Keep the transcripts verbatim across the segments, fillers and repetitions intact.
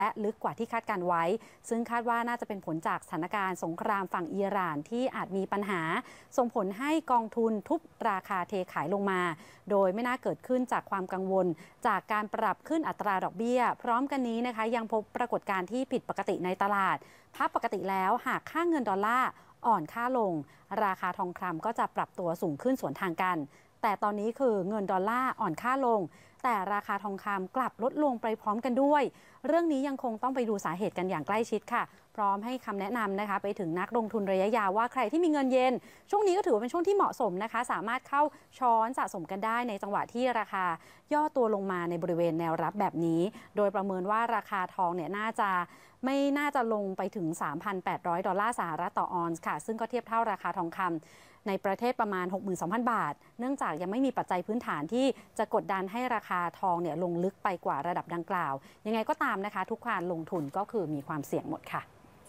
และลึกกว่าที่คาดการไว้ซึ่งคาดว่าน่าจะเป็นผลจากสถานการณ์สงครามฝั่งอิหร่านที่อาจมีปัญหาส่งผลให้กองทุนทุบราคาเทขายลงมาโดยไม่น่าเกิดขึ้นจากความกังวลจากการปรับขึ้นอัตราดอกเบี้ยพร้อมกันนี้นะคะยังพบปรากฏการณ์ที่ผิดปกติในตลาดภาพปกติแล้วหากค่าเงินดอลลาร์อ่อนค่าลงราคาทองคำก็จะปรับตัวสูงขึ้นสวนทางกันแต่ตอนนี้คือเงินดอลลาร์อ่อนค่าลงแต่ราคาทองคำกลับลดลงไปพร้อมกันด้วยเรื่องนี้ยังคงต้องไปดูสาเหตุกันอย่างใกล้ชิดค่ะพร้อมให้คำแนะนำนะคะไปถึงนักลงทุนระยะยาวว่าใครที่มีเงินเย็นช่วงนี้ก็ถือว่าเป็นช่วงที่เหมาะสมนะคะสามารถเข้าช้อนสะสมกันได้ในจังหวะที่ราคาย่อตัวลงมาในบริเวณแนวรับแบบนี้โดยประเมินว่าราคาทองเนี่ยน่าจะไม่น่าจะลงไปถึง สามพันแปดร้อย ดอลลาร์สหรัฐต่อออนซ์ค่ะซึ่งก็เทียบเท่าราคาทองคำในประเทศประมาณ หกหมื่นสองพัน บาทเนื่องจากยังไม่มีปัจจัยพื้นฐานที่จะกดดันให้ราคาทองเนี่ยลงลึกไปกว่าระดับดังกล่าวยังไงก็ตามนะคะทุกการลงทุนก็คือมีความเสี่ยงหมดค่ะ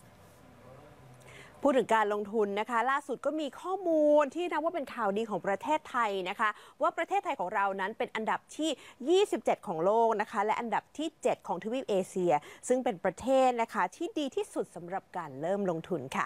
พูดถึงการลงทุนนะคะล่าสุดก็มีข้อมูลที่นับว่าเป็นข่าวดีของประเทศไทยนะคะว่าประเทศไทยของเรานั้นเป็นอันดับที่ยี่สิบเจ็ดของโลกนะคะและอันดับที่เจ็ดของทวีปเอเชียซึ่งเป็นประเทศนะคะที่ดีที่สุดสำหรับการเริ่มลงทุนค่ะ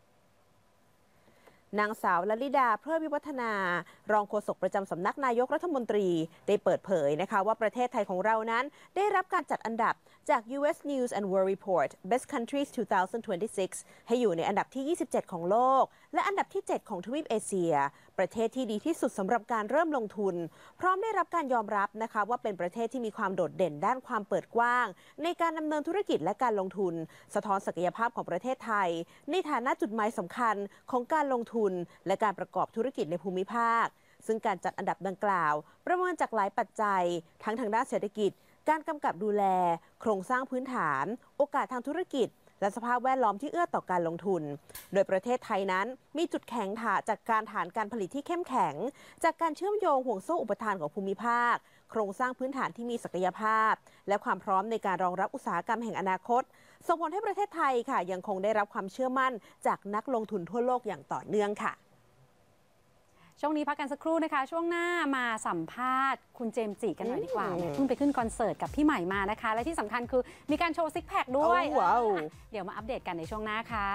นางสาวลลิดาเพื่อวิวัฒนารองโฆษกประจำสำนักนายกรัฐมนตรีได้เปิดเผยนะคะว่าประเทศไทยของเรานั้นได้รับการจัดอันดับจาก ยู เอส News and World Report Best Countries สองพันยี่สิบหกให้อยู่ในอันดับที่ยี่สิบเจ็ดของโลกและอันดับที่เจ็ดของทวีปเอเชียประเทศที่ดีที่สุดสำหรับการเริ่มลงทุนพร้อมได้รับการยอมรับนะคะว่าเป็นประเทศที่มีความโดดเด่นด้านความเปิดกว้างในการดำเนินธุรกิจและการลงทุนสะท้อนศักยภาพของประเทศไทยในฐานะจุดหมายสำคัญของการลงทุนและการประกอบธุรกิจในภูมิภาคซึ่งการจัดอันดับดังกล่าวประเมินจากหลายปัจจัยทั้งทางด้านเศรษฐกิจการกำกับดูแลโครงสร้างพื้นฐานโอกาสทางธุรกิจและสภาพแวดล้อมที่เอื้อต่อการลงทุนโดยประเทศไทยนั้นมีจุดแข็งฐานจากการฐานการผลิตที่เข้มแข็งจากการเชื่อมโยงห่วงโซ่อุปทานของภูมิภาคโครงสร้างพื้นฐานที่มีศักยภาพและความพร้อมในการรองรับอุตสาหกรรมแห่งอนาคตส่งผลให้ประเทศไทยค่ะยังคงได้รับความเชื่อมั่นจากนักลงทุนทั่วโลกอย่างต่อเนื่องค่ะช่วงนี้พักกันสักครู่นะคะช่วงหน้ามาสัมภาษณ์คุณเจมส์จิกันหน่อยดีกว่าเพิ่งไปขึ้นคอนเสิร์ตกับพี่ใหม่มานะคะและที่สำคัญคือมีการโชว์ซิกแพคด้วยเดี๋ยวมาอัปเดตกันในช่วงหน้าค่ะ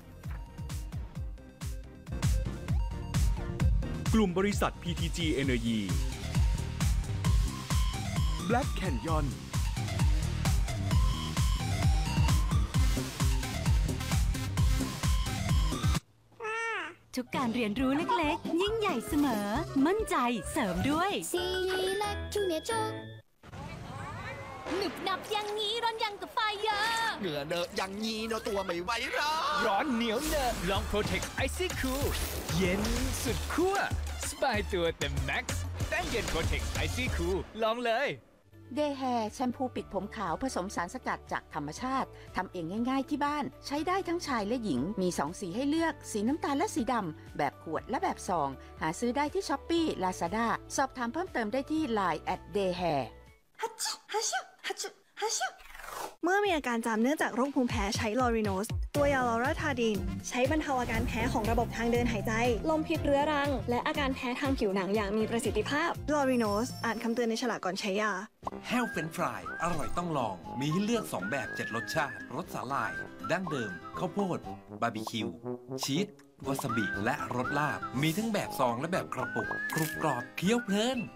กลุ่มบริษัท พี ที จี Energy Black Canyon ทุกการเรียนรู้เล็กๆยิ่งใหญ่เสมอมั่นใจเสริมด้วยซีเล็กทูเนจหนึบหนับอย่างนี้ร้อนยังกับไฟเยอะเหงื่อเนอะอย่างนี้เนอะตัวไม่ไหวหรอร้อนเหนียวเนอะลอง Protect Icy Cool เย็นสุดขั้วสบายตัวเต็มแม็กซ์แป้งเย็น Protect Icy Cool ลองเลยเดย์แฮร์แชมพูปิดผมขาวผสมสารสกัดจากธรรมชาติทำเองง่ายๆที่บ้านใช้ได้ทั้งชายและหญิงมีสองสีให้เลือกสีน้ำตาลและสีดำแบบขวดและแบบซองหาซื้อได้ที่ ช้อปปี้ ลาซาด้า สอบถามเพิ่มเติมได้ที่ ไลน์ แอท เดย์แฮร์เมื่อมีอาการจามเนื่องจากโรคภูมิแพ้ใช้ลอริโนสตัวยาลอราทาดินใช้บรรเทาอาการแพ้ของระบบทางเดินหายใจลมพิษเรื้อรังและอาการแพ้ทางผิวหนังอย่างมีประสิทธิภาพลอริโนสอ่านคำเตือนในฉลากก่อนใช้ยาแฮลเฟรนช์ฟรายอร่อยต้องลองมีให้เลือกสองแบบเจ็ดรสชาติรสสาหร่ายดั้งเดิมข้าวโพดบาร์บีคิวชีสวาซาบิและรสลาบมีทั้งแบบซองและแบบกระปุกกรุบกรอบเคี้ยวเพลิน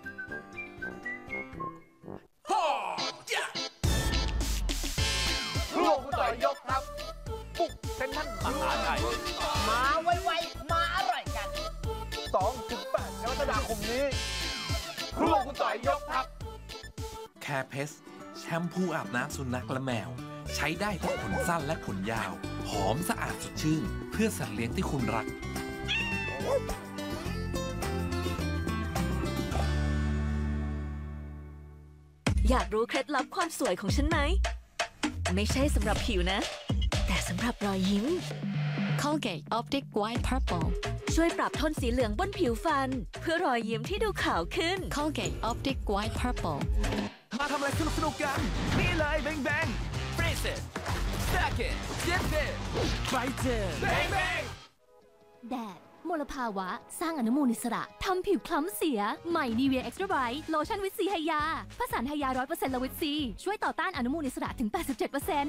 ครัวคุณต่อยยกครับปุกเซ็นทรัลมหาชัยมาไวๆมาอร่อยกัน สองถึงแปด กรกฎาคมนี้ครัวคุณต่อยยกครับแคร์เพสแชมพูอาบน้ำสุนัขและแมวใช้ได้ทั้งขนสั้นและขนยาวหอมสะอาดสดชื่นเพื่อสัตว์เลี้ยงที่คุณรักอยากรู้เคล็ดลับความสวยของฉันไหมไม่ใช่สำหรับผิวนะแต่สำหรับรอยยิ้ม Colgate Optic White Purple ช่วยปรับโทนสีเหลืองบนผิวฟันเพื่อรอยยิ้มที่ดูขาวขึ้น Colgate Optic White Purple มาทำอะไรสนุกสนุกกันนี่เลยแบงแบงเฟรเซสสแต็กเกตเจ็ดเดย์ไบเจอร์แบงแบงแดดมลภาวะสร้างอนุมูลอิสระทำผิวคล้ำเสียใหม่ Nivea Extra Bright โลชั่นวิตซีไฮยาผสานไฮยา ร้อยเปอร์เซ็นต์ และวิตซีช่วยต่อต้านอนุมูลอิสระถึง แปดสิบเจ็ดเปอร์เซ็นต์